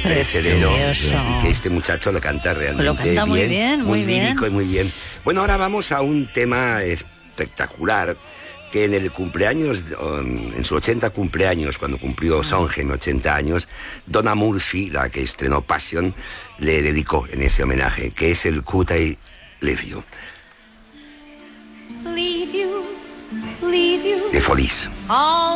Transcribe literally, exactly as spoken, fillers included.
perecedero, Precioso. y que este muchacho lo canta realmente Lo canta muy bien, bien, muy bien. lírico y muy bien. Bueno, ahora vamos a un tema espectacular que en el cumpleaños, en su ochenta cumpleaños, cuando cumplió Sondheim ochenta años, Donna Murphy, la que estrenó Passion, le dedicó en ese homenaje, que es el Could I Leave You, Leave you, leave you. de Folies. All